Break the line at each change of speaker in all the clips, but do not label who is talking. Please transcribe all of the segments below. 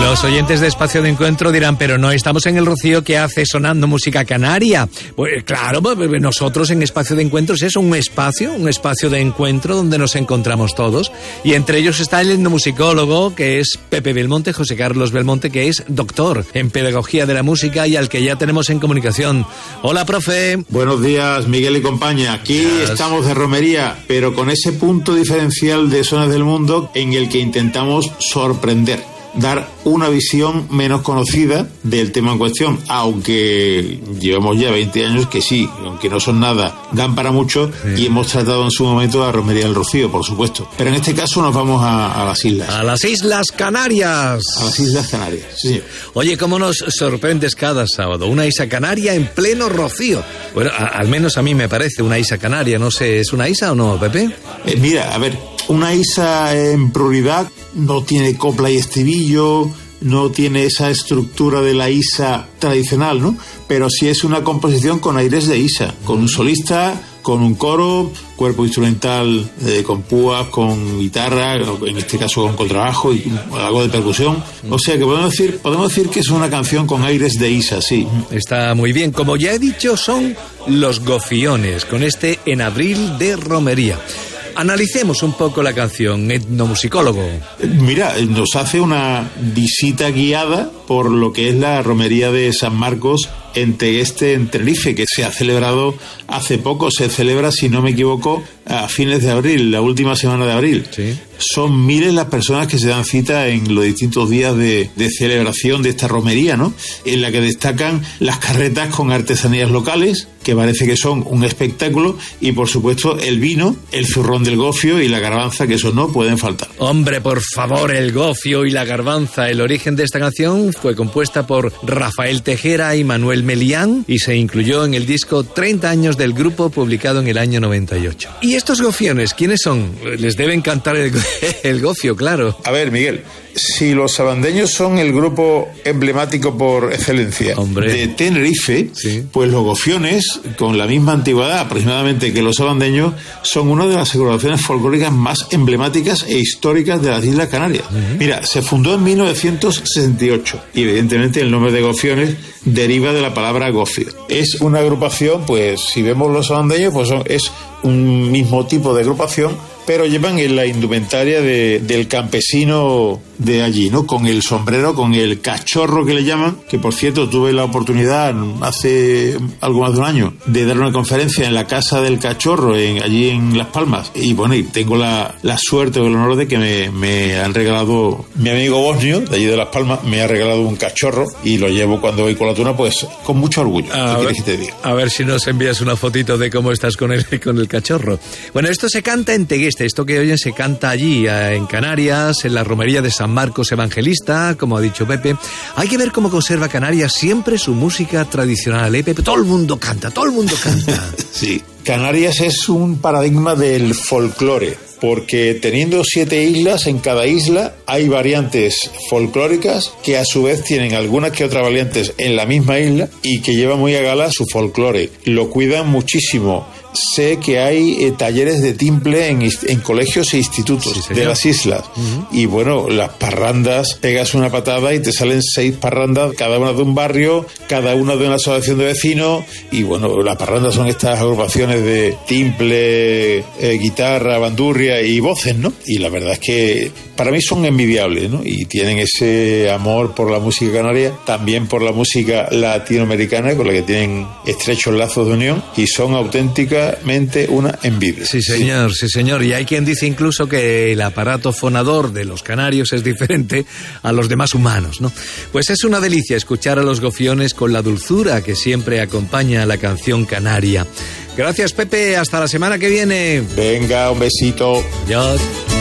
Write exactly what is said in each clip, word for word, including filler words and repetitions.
Los oyentes de Espacio de Encuentro dirán, pero no estamos en el Rocío que hace sonando música canaria. Pues claro, nosotros en Espacio de Encuentros es un espacio, un espacio de encuentro donde nos encontramos todos. Y entre ellos está el etnomusicólogo, que es Pepe Belmonte, José Carlos Belmonte, que es doctor en Pedagogía de la Música y al que ya tenemos en comunicación. Hola, profe.
Buenos días, Miguel y compañía. Aquí
Días.
Estamos de romería, pero con ese punto diferencial de Sones del Mundo en el que intentamos sorprender, dar una visión menos conocida del tema en cuestión, aunque llevamos ya veinte años que sí, aunque no son nada, dan para mucho, sí. Y hemos tratado en su momento la romería del Rocío, por supuesto. Pero en este caso nos vamos a, a las islas.
A las Islas Canarias.
A las Islas Canarias, sí, señor.
Oye, ¿cómo nos sorprendes cada sábado? Una isla canaria en pleno Rocío. Bueno, a, al menos a mí me parece una isla canaria, no sé, ¿es una isla o no, Pepe?
Eh, mira, a ver, una isla en prioridad no tiene copla y estribillo, no tiene esa estructura de la isa tradicional, ¿no? Pero sí es una composición con aires de isa, con un solista, con un coro, cuerpo instrumental eh, con púas, con guitarra, en este caso con contrabajo y algo de percusión. O sea que podemos decir, podemos decir que es una canción con aires de isa, sí.
Está muy bien. Como ya he dicho, son Los Gofiones, con este En Abril de Romería. Analicemos un poco la canción, etnomusicólogo.
Mira, nos hace una visita guiada por lo que es la romería de San Marcos en Tegueste, en Tenerife, que se ha celebrado hace poco. Se celebra, si no me equivoco, a fines de abril, la última semana de abril.
Sí.
Son miles las personas que se dan cita en los distintos días de, de celebración de esta romería, ¿no? En la que destacan las carretas con artesanías locales, que parece que son un espectáculo, y por supuesto el vino, el zurrón del gofio y la garbanza, que esos no pueden faltar.
Hombre, por favor, el gofio y la garbanza. El origen de esta canción fue compuesta por Rafael Tejera y Manuel Melián y se incluyó en el disco treinta años del grupo, publicado en el año noventa y ocho. ¿Y estos gofiones quiénes son? Les debe encantar el, el gofio, claro.
A ver, Miguel, si los sabandeños son el grupo emblemático por excelencia, hombre, de Tenerife, sí, pues los gofiones, con la misma antigüedad aproximadamente que los sabandeños, son una de las agrupaciones folclóricas más emblemáticas e históricas de las Islas Canarias. Uh-huh. Mira, se fundó en mil novecientos sesenta y ocho y evidentemente el nombre de gofiones deriva de la palabra gofio. Es una agrupación, pues si vemos los sabandeños, pues son, es un mismo tipo de agrupación, pero llevan en la indumentaria de, del campesino de allí, ¿no? Con el sombrero, con el cachorro que le llaman, que por cierto tuve la oportunidad hace algo más de un año de dar una conferencia en la Casa del Cachorro, en, allí en Las Palmas, y bueno, y tengo la, la suerte o el honor de que me, me han regalado, mi amigo bosnio de allí de Las Palmas me ha regalado un cachorro y lo llevo cuando voy con la tuna, pues con mucho orgullo.
A,
¿Qué
ver,
quieres que te diga?
A ver si nos envías una fotito de cómo estás con el, con el cachorro. Bueno, esto se canta en Tegueste. Esto que oyen se canta allí, en Canarias, en la romería de San Marcos Evangelista, como ha dicho Pepe. Hay que ver cómo conserva Canarias siempre su música tradicional, ¿eh, Pepe? Todo el mundo canta, todo el mundo canta.
Sí, Canarias es un paradigma del folclore, porque teniendo siete islas, en cada isla hay variantes folclóricas que a su vez tienen algunas que otras variantes en la misma isla y que llevan muy a gala su folclore. Lo cuidan muchísimo. Sé que hay eh, talleres de timple en, en colegios e institutos sí, de las islas. Uh-huh. Y bueno, las parrandas, pegas una patada y te salen seis parrandas, cada una de un barrio, cada una de una asociación de vecinos. Y bueno, las parrandas son estas agrupaciones de timple, eh, guitarra, bandurria y voces, ¿no? Y la verdad es que para mí son envidiables, ¿no? Y tienen ese amor por la música canaria, también por la música latinoamericana, con la que tienen estrechos lazos de unión, y son auténticas una envidia.
Sí, señor, sí. sí, señor. Y hay quien dice incluso que el aparato fonador de los canarios es diferente a los demás humanos, ¿no? Pues es una delicia escuchar a los gofiones con la dulzura que siempre acompaña a la canción canaria. Gracias, Pepe. Hasta la semana que viene.
Venga, un besito.
Adiós.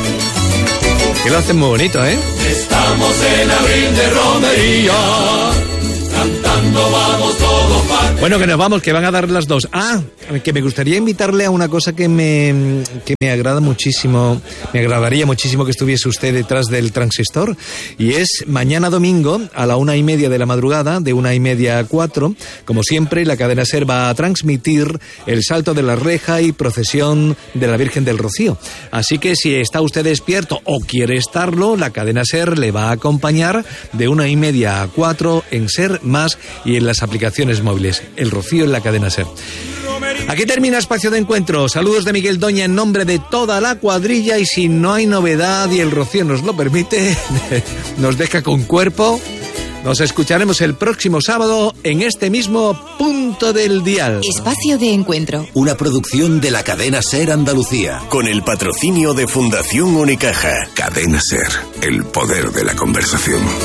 Que lo hacen muy bonito, ¿eh?
Estamos en abril de romería, cantando Cuando vamos todos para...
Bueno, que nos vamos, que van a dar las dos. Ah, que me gustaría invitarle a una cosa que me, que me agrada muchísimo, me agradaría muchísimo que estuviese usted detrás del transistor, y es mañana domingo a la una y media de la madrugada, de una y media a cuatro. Como siempre, la cadena SER va a transmitir el salto de la reja y procesión de la Virgen del Rocío. Así que si está usted despierto o quiere estarlo, la cadena SER le va a acompañar de una y media a cuatro en SER Más y en las aplicaciones móviles. El Rocío en la cadena SER. Aquí termina Espacio de Encuentro. Saludos de Miguel Doña en nombre de toda la cuadrilla, y si no hay novedad y el Rocío nos lo permite, nos deja con cuerpo. Nos escucharemos el próximo sábado en este mismo punto del dial.
Espacio de Encuentro.
Una producción de la cadena SER Andalucía.
Con el patrocinio de Fundación Unicaja.
Cadena SER, el poder de la conversación.